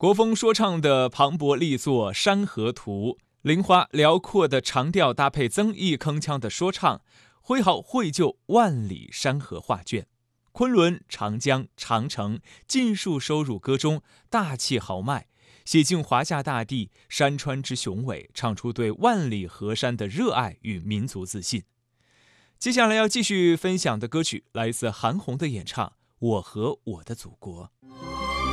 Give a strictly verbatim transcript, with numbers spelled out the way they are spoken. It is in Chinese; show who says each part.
Speaker 1: 国风说唱的磅礴力作《山河图》，灵花辽阔的长调搭配增益铿锵的说唱，挥毫绘就万里山河画卷。昆仑、长江、长城尽数收入歌中，大气豪迈，写尽华夏大地山川之雄伟，唱出对万里河山的热爱与民族自信。接下来要继续分享的歌曲来自韩红的演唱《我和我的祖国》。